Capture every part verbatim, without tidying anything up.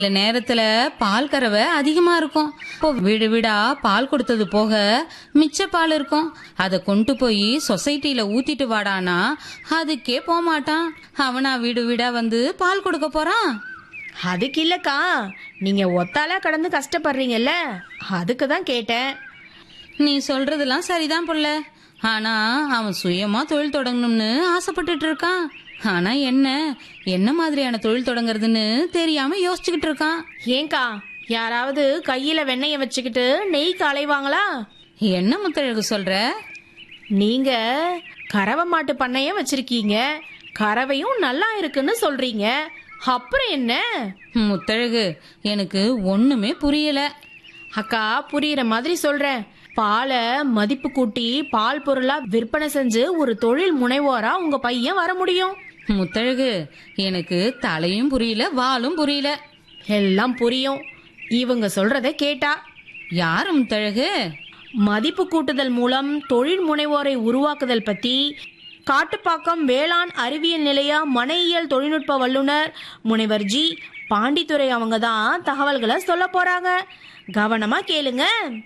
சில நேரத்துல பால் கறவை அதிகமா இருக்கும். இப்போ வீடு வீடா பால் கொடுத்தது போக மிச்ச பால் இருக்கும். அதை கொண்டு போய் சொசைட்டில ஊத்திட்டு வாடானா அதுக்கே போக மாட்டான். அவனா வீடு வீடா வந்து பால் கொடுக்க போறான்? அதுக்கு இல்லக்கா, நீங்க ஒத்தாலா கடந்து கஷ்டப்படுறீங்கல்ல, அதுக்கு தான் கேட்டேன். நீ சொல்றதெல்லாம் சரிதான் புள்ள. ஆனா அவன் சுயமா தொழில் தொடங்கணும்னு ஆசைப்பட்டுட்டு இருக்கான். ஆனா என்ன என்ன மாதிரியான தொழில் தொடங்குறதுன்னு தெரியாம யோசிச்சுக்கிட்டு இருக்கான். ஏங்கா, யாராவது கையில வெண்ணெய வச்சுக்கிட்டு நெய்க்கு அலைவாங்களா? என்ன முத்தழகு சொல்ற? நீங்க கறவை மாட்டு பண்ணைய வச்சிருக்கீங்க, கறவையும் நல்லா இருக்குன்னு சொல்றீங்க, அப்புறம் என்ன? முத்தழகு, எனக்கு ஒண்ணுமே புரியல. அக்கா, புரியுற மாதிரி சொல்றேன். பாலை மதிப்பு கூட்டி பால் பொருளா விற்பனை செஞ்சு ஒரு தொழில் முனைவோரா உங்க பையன் வர முடியும். முத்தழகு, எனக்கு தலையும் புரியல வாலும் புரியல. எல்லாம் புரியும் இவங்க சொல்றத கேட்டா. யாரு முத்தழகு? மதிப்பு கூட்டுதல் மூலம் தொழில் முனைவோரை உருவாக்குதல் பத்தி காட்டுப்பாக்கம் வேளாண் அறிவியல் நிலைய மனையியல் தொழில்நுட்ப வல்லுநர் முனைவர் ஜி பாண்டித்துரை அவங்க தான் தகவல்களை சொல்ல போறாங்க. கவனமா கேளுங்க.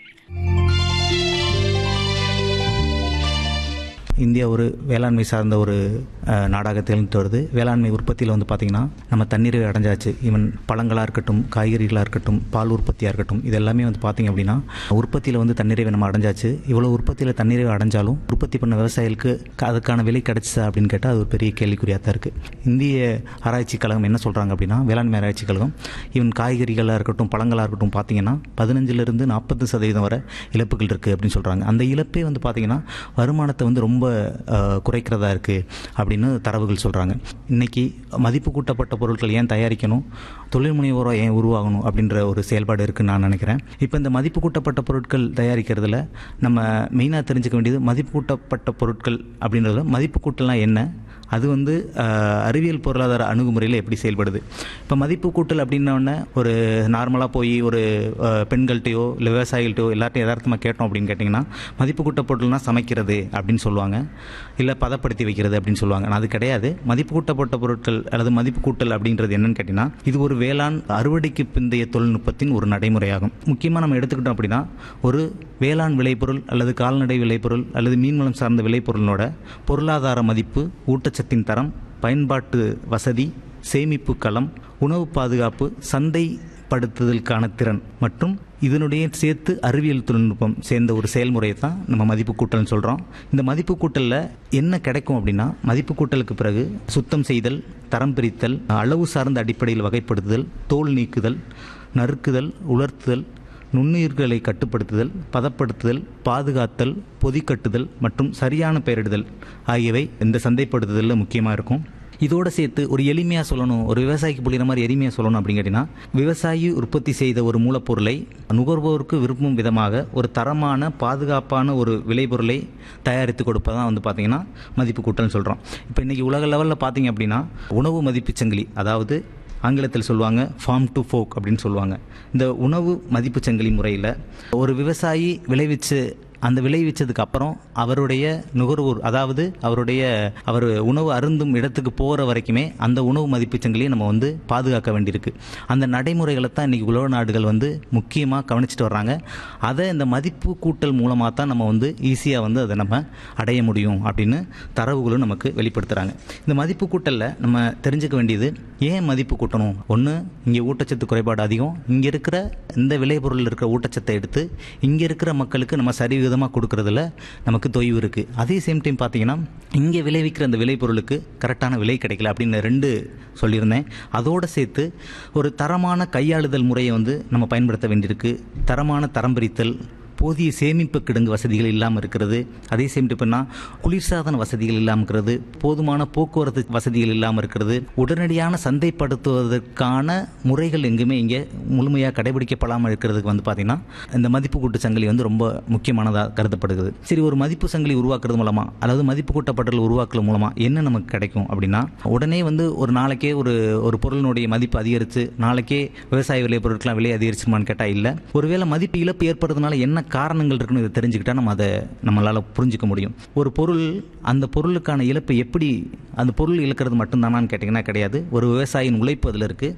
இந்தியா ஒரு வேளாண்மை சார்ந்த ஒரு நாடாக திகழ்ந்துட்டு வருது. வேளாண்மை உற்பத்தியில் வந்து பார்த்திங்கன்னா நம்ம தண்ணீரை அடைஞ்சாச்சு. ஈவன் பழங்களாக இருக்கட்டும், காய்கறிகளாக இருக்கட்டும், பால் உற்பத்தியாக இருக்கட்டும், இது எல்லாமே வந்து பார்த்திங்க அப்படின்னா உற்பத்தியில் வந்து தண்ணீரை நம்ம அடைஞ்சாச்சு. இவ்வளோ உற்பத்தியில் தண்ணீரை அடைஞ்சாலும் உற்பத்தி பண்ண விவசாயிகளுக்கு அதுக்கான விலை கிடைச்சா அப்படின்னு கேட்டால் அது ஒரு பெரிய கேள்விக்குறியாக தான் இருக்குது. இந்திய ஆராய்ச்சி கழகம் என்ன சொல்கிறாங்க அப்படின்னா, வேளாண்மை ஆராய்ச்சி கழகம் ஈவன் காய்கறிகளாக இருக்கட்டும், பழங்களாக இருக்கட்டும் பார்த்திங்கன்னா பதினஞ்சிலிருந்து நாற்பது சதவீதம் வரை இழப்புகள் இருக்குது அப்படின்னு சொல்கிறாங்க. அந்த இழப்பே வந்து பார்த்திங்கன்னா வருமானத்தை வந்து ரொம்ப குறைக்கிறதா இருக்குது அப்படின்னு தரவுகள் சொல்கிறாங்க. இன்றைக்கி மதிப்பு கூட்டப்பட்ட பொருட்கள் ஏன் தயாரிக்கணும், தொழில் முனைவோராக ஏன் உருவாகணும் அப்படின்ற ஒரு செயல்பாடு இருக்குன்னு நான் நினைக்கிறேன். இப்போ இந்த மதிப்பு கூட்டப்பட்ட பொருட்கள் தயாரிக்கிறதுல நம்ம மெயினாக தெரிஞ்சுக்க வேண்டியது மதிப்பு கூட்டப்பட்ட பொருட்கள் அப்படின்றத மதிப்பு கூட்டலாம் என்ன, அது வந்து அறிவியல் பொருளாதார அணுகுமுறையில் எப்படி செயல்படுது. இப்போ மதிப்பு கூட்டல் அப்படின்னோடனே ஒரு நார்மலாக போய் ஒரு பெண்கள்கிட்டையோ இல்லை விவசாயிகள்கிட்டையோ எல்லார்ட்டையும் யதார்த்தமாக கேட்டோம் அப்படின்னு கேட்டிங்கன்னா மதிப்பு கூட்ட பொருட்கள்னா சமைக்கிறது அப்படின்னு சொல்லுவாங்க, இல்லை பதப்படுத்தி வைக்கிறது அப்படின்னு சொல்லுவாங்க. அது கிடையாது. மதிப்பு கூட்டப்பட்ட பொருட்கள் அல்லது மதிப்பு கூட்டல் அப்படின்றது என்னன்னு கேட்டிங்கன்னா இது ஒரு வேளாண் அறுவடைக்கு பிந்தைய தொழில்நுட்பத்தின் ஒரு நடைமுறையாகும். முக்கியமாக நம்ம எடுத்துக்கிட்டோம் அப்படின்னா ஒரு வேளாண் விளைபொருள் அல்லது கால்நடை விளைபொருள் அல்லது மீன்வளம் சார்ந்த விளைபொருளோட பொருளாதார மதிப்பு, ஊட்டச்சத்தின் தரம், பயன்பாட்டு வசதி, சேமிப்பு களம், உணவு பாதுகாப்பு, சந்தைப்படுத்துதலுக்கான திறன் மற்றும் இதனுடைய சேர்த்து அறிவியல் தொழில்நுட்பம் சேர்ந்த ஒரு செயல்முறையை தான் நம்ம மதிப்பு கூட்டல்னு சொல்கிறோம். இந்த மதிப்பு கூட்டலில் என்ன கிடைக்கும் அப்படின்னா மதிப்பு கூட்டலுக்கு பிறகு சுத்தம் செய்தல், தரம் பிரித்தல், அளவு சார்ந்த அடிப்படையில் வகைப்படுத்துதல், தோல் நீக்குதல், நறுக்குதல், உலர்த்துதல், நுண்ணுயிர்களை கட்டுப்படுத்துதல், பதப்படுத்துதல், பாதுகாத்தல், பொதிக்கட்டுதல் மற்றும் சரியான பெயரிடுதல் ஆகியவை இந்த சந்தைப்படுத்துதலில் முக்கியமாக இருக்கும். இதோடு சேர்த்து ஒரு எளிமையாக சொல்லணும், ஒரு விவசாயிக்கு புரிகிற மாதிரி எளிமையாக சொல்லணும் அப்படின்னு கேட்டிங்கன்னா விவசாயி உற்பத்தி செய்த ஒரு மூலப்பொருளை நுகர்வோருக்கு விரும்பும் விதமாக ஒரு தரமான பாதுகாப்பான ஒரு விளைபொருளை தயாரித்து கொடுப்பதான் வந்து பார்த்திங்கன்னா மதிப்பு கூட்டல்னு சொல்கிறோம். இப்போ இன்றைக்கி உலக லெவலில் பார்த்திங்க அப்படின்னா உணவு மதிப்பு சங்கிலி, அதாவது ஆங்கிலத்தில் சொல்லுவாங்க ஃபார்ம் டு ஃபோக் அப்படின்னு சொல்லுவாங்க. இந்த உணவு மதிப்பு சங்கிலி முறையில் ஒரு விவசாயி விளைவிச்சு அந்த விளைவிச்சதுக்கு அப்புறம் அவருடைய நுகர்வோர், அதாவது அவருடைய அவர் உணவு அருந்தும் இடத்துக்கு போகிற வரைக்குமே அந்த உணவு மதிப்பு சங்கிலியை நம்ம வந்து பாதுகாக்க வேண்டியிருக்கு. அந்த நடைமுறைகளை தான் இன்றைக்கி உலக நாடுகள் வந்து முக்கியமாக கவனிச்சிட்டு வர்றாங்க. அதை இந்த மதிப்பு கூட்டல் மூலமாக தான் நம்ம வந்து ஈஸியாக வந்து அதை நம்ம அடைய முடியும் அப்படின்னு தரவுகளும் நமக்கு வெளிப்படுத்துகிறாங்க. இந்த மதிப்பு கூட்டலில் நம்ம தெரிஞ்சுக்க வேண்டியது ஏன் மதிப்பு கூட்டணும். ஒன்று, இங்கே ஊட்டச்சத்து குறைபாடு அதிகம், இங்கே இருக்கிற இந்த விளைபொருள் இருக்கிற ஊட்டச்சத்தை எடுத்து இங்கே இருக்கிற மக்களுக்கு நம்ம சரி விதமாக கொடுக்கறதுல நமக்கு தொய்வு இருக்குது. அதே சேம் டைம் பார்த்தீங்கன்னா இங்கே விளைவிக்கிற அந்த விளைபொருளுக்கு கரெக்டான விலை கிடைக்கல அப்படின்னு ரெண்டு சொல்லியிருந்தேன். அதோடு சேர்த்து ஒரு தரமான கையாளுதல் முறையை வந்து நம்ம பயன்படுத்த வேண்டியிருக்கு. தரமான தரம் பிரித்தல், போதிய சேமிப்பு கிடங்கு வசதிகள் இல்லாமல் இருக்கிறது, அதே சேம் டைம்னா குளிர்சாதன வசதிகள் இல்லாமல் இருக்கிறது, போதுமான போக்குவரத்து வசதிகள் இல்லாமல் இருக்கிறது, உடனடியான சந்தைப்படுத்துவதற்கான முறைகள் எங்குமே இங்கே முழுமையாக கடைபிடிக்கப்படாமல் இருக்கிறதுக்கு வந்து பார்த்திங்கன்னா இந்த மதிப்பு கூட்டு சங்கிலி வந்து ரொம்ப முக்கியமானதாக கருதப்படுகிறது. சரி, ஒரு மதிப்பு சங்கிலி உருவாக்குறது மூலமாக அதாவது மதிப்பு கூட்டப்பட்டல் உருவாக்குறது மூலமாக என்ன நமக்கு கிடைக்கும் அப்படின்னா உடனே வந்து ஒரு நாளைக்கே ஒரு ஒரு பொருளினுடைய மதிப்பு அதிகரித்து நாளைக்கே விவசாய விலை பொருட்களாம் விலை அதிகரிச்சுமான்னு கேட்டால் இல்லை. ஒருவேளை மதிப்பு இழப்பு ஏற்படுறதுனால என்ன காரணங்கள் இருக்குன்னு இதை தெரிஞ்சுக்கிட்டா நம்ம அதை நம்மளால் புரிஞ்சிக்க முடியும். ஒரு பொருள் அந்த பொருளுக்கான இழப்பு எப்படி அந்த பொருள் இழக்கிறது மட்டும்தானான்னு கேட்டிங்கன்னா கிடையாது. ஒரு விவசாயியின் உழைப்பு அதில் இருக்குது,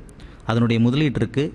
அதனுடைய முதலீட்டிற்கு